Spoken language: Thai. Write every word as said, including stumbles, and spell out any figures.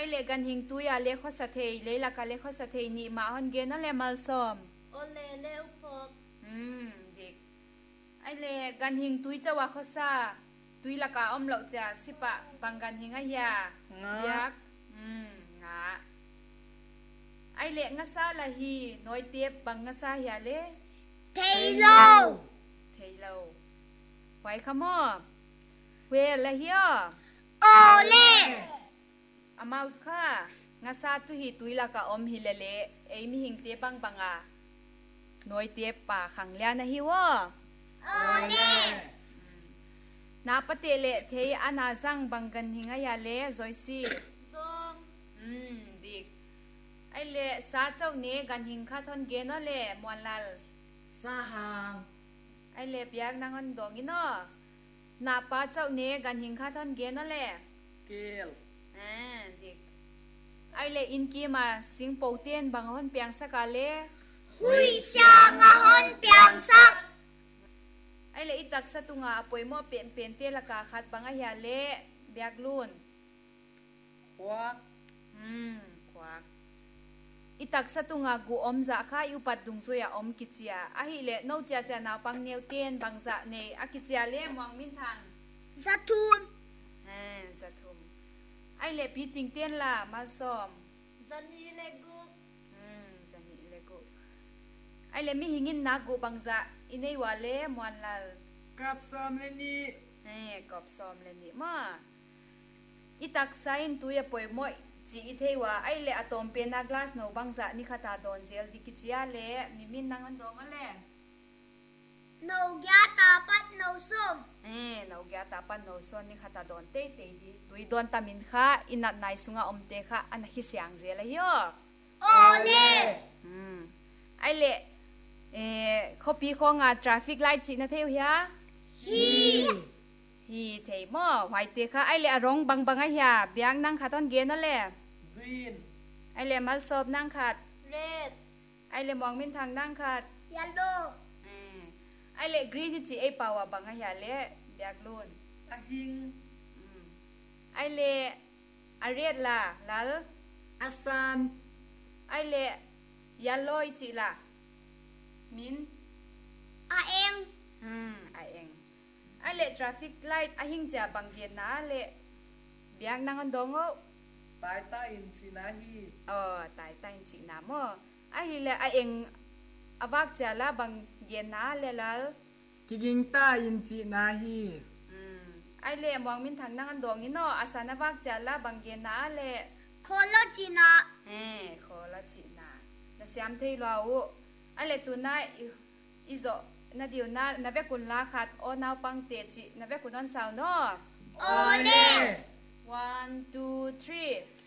เลกันหิงตุยาเลขสะเทยเลละกะเลขสะเทยนี่มาฮอนเกนนั่นแหละมาซอมโอเลเลอุปกอืมเด็กไอเลกันหิงตุยจะว่าข้อซาตุยละกะอมเหล่าจะสิปะบังกันหิงอายายักอืมงาไอเลงะซาละฮีน้อยเตียบบังงะซาเฮียเลเทโลเทโลไว้ขมอเวละเฮียโอเลอามาอุค่ะงาซาตุฮีตุยละกะอมฮิเลเลเอมีหิงเตียบังบังอาน้อยเตียป่าขังเลียนะฮิวะโอเลนาปเตเลเทยอานาจังบังกันหิงายาเลจอยซีซงอืมดิกไอเลซาเจ้าเนกันหิงคาทอนเกนอเลมวนลาลสาหังไอเลเปียกนางอันดองอินอนาปาเจ้าเนกันหิงคาทอนเกนอเลเกลอ่าดิกไอเลอินกีมาสิงโปเตียนบังฮอนเปียงสักาเลหุยเสียงฮอนเปียงสักไอเลอิตักสตุงาป่วยมัวเปลี่ยนเปลี่ยนเตละกาขัดบังอาญาเละเบียกลุนควักอืมควักอิตักสตุงากูอมจะข้าอุปัดดุงซุยอมกิจยาอะฮิเลโนเจจานาปังเนียวเตียนบังจะเนอากิจยาเละมองมินทังสะทุนอ่าสะทุมไอเลพี่จิงเตียนละมาซ้อมจันนี่เลกุอืมจันนี่เลกุไอเลมีหิงินนากูบังจะอินเอวาเลมวนลาลกับซ้อมเลนี่เอ้กับซ้อมเลนี่มาอิตักไซน์ตุยป่วยมวยจีอิเทวาไอเลอะตอมเปนากลาสโนบังจะนิคาตาดอนเซลดิกิจยาเลมีมินนังอันดองอันเลโนกยาตาปัดโนส้มเอ้โนกยาตาปัดโนส้มนิคาตาดอนเตเตดีตุยดอนตามินค่ะอินัดนายสุงาอมเตค่ะอันฮิเสียงเซลเลยโยโอเล่อืมไอเลเอ่อขปีของอ่ะ traffic light จินะเทียวเฮียฮีฮีเทมอไว้เตค่ะไอเลร้องบังบังอ่ะเฮียเบียงนั่งขัดตอนเกนนั่นแหละ green ไอเลมาสอบนั่งขัด red ไอเลมองมินทางนั่งขัด yellow อืมไอเล green ที่จีไอปาวบังอ่ะเฮียเลเบียกลุนอะหิงอืมไอเลอะเรดล่ะลัลอะซันไอเล yellow จิล่ะมินอาเองอืมอาเองไอเล traffic light อาหิงจะบังเกียนนะเลเบียงนั่งอันดงอ่ะตายตายอินสินาฮีเออตายตายจินามอ่ะไอเลอาเองอวักจะละบังเกียนนะเลละกิกิงตายอินสินาฮีอืมไอเลมองมินทางนั่งอันดงนี่เนาะอาสานอวักจะละบังเกียนนะเลโคโลจินาเออโคโลจินาแล้วเสียมเทยเราไอเลตัวน่าอีโซนาเดียวน่านาเวกุนลาขัดโอนาปังเตจินาเวกุนนอนสาวเนาะโอเล่ one two three